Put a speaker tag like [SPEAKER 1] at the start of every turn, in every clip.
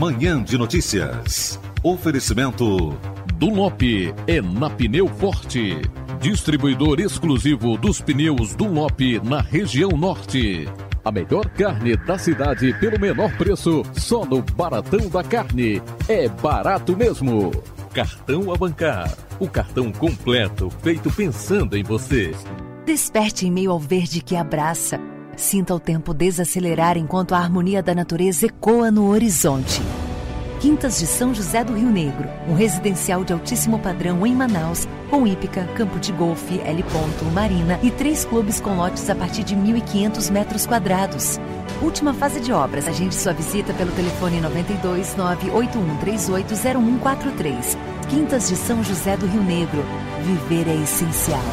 [SPEAKER 1] Manhã de Notícias. Oferecimento
[SPEAKER 2] Dunlop é na Pneu Forte. Distribuidor exclusivo dos pneus Dunlop na região norte. A melhor carne da cidade pelo menor preço, só no Baratão da Carne. É barato mesmo. Cartão Avancar, o cartão completo feito pensando em você.
[SPEAKER 3] Desperte em meio ao verde que abraça. Sinta o tempo desacelerar enquanto a harmonia da natureza ecoa no horizonte. Quintas de São José do Rio Negro, um residencial de altíssimo padrão em Manaus, com hípica, campo de golfe, L. Marina e 3 clubes com lotes a partir de 1.500 metros quadrados. Última fase de obras. Agende sua visita pelo telefone 92 981380143. Quintas de São José do Rio Negro. Viver é essencial.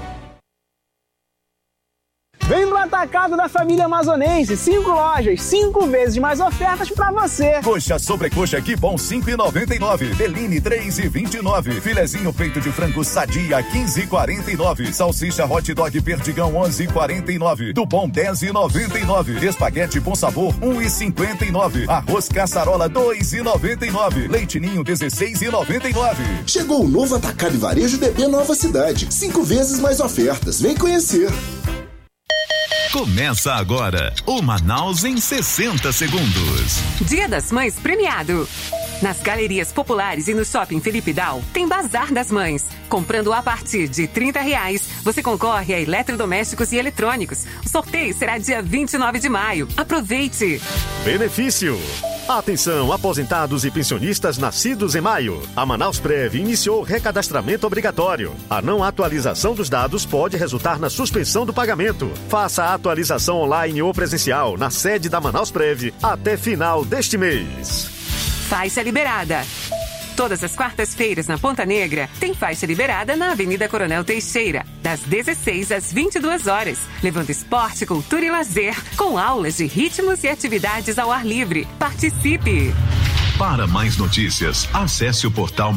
[SPEAKER 4] Vem no atacado da família amazonense, 5 lojas, 5 vezes mais ofertas pra você.
[SPEAKER 5] Coxa sobrecoxa que bom 5,99. Beline 3,29. Filezinho peito de frango sadia 15,49. Salsicha hot dog perdigão 11,49. Do bom 10,99. Espaguete bom sabor 1,59. Arroz caçarola 2,99. Leite ninho 16,99.
[SPEAKER 6] Chegou o novo atacado e varejo DP Nova Cidade. 5 vezes mais ofertas. Vem conhecer.
[SPEAKER 7] Começa agora o Manaus em 60 segundos.
[SPEAKER 8] Dia das Mães premiado. Nas galerias populares e no Shopping Felipe Dal, tem Bazar das Mães. Comprando a partir de R$30, você concorre a eletrodomésticos e eletrônicos. O sorteio será dia 29 de maio. Aproveite!
[SPEAKER 9] Benefício! Atenção, aposentados e pensionistas nascidos em maio. A Manausprev iniciou o recadastramento obrigatório. A não atualização dos dados pode resultar na suspensão do pagamento. Faça a atualização online ou presencial na sede da Manausprev até final deste mês.
[SPEAKER 8] Faixa liberada. Todas as quartas-feiras na Ponta Negra tem faixa liberada na Avenida Coronel Teixeira, das 16 às 22 horas, levando esporte, cultura e lazer, com aulas de ritmos e atividades ao ar livre. Participe!
[SPEAKER 7] Para mais notícias, acesse o portal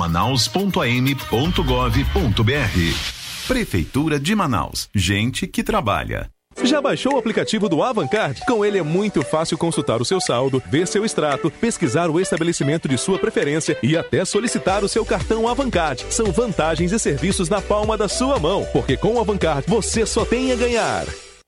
[SPEAKER 7] manaus.am.gov.br. Prefeitura de Manaus. Gente que trabalha.
[SPEAKER 10] Já baixou o aplicativo do Avancard? Com ele é muito fácil consultar o seu saldo, ver seu extrato, pesquisar o estabelecimento de sua preferência e até solicitar o seu cartão Avancard. São vantagens e serviços na palma da sua mão, porque com o Avancard você só tem a ganhar.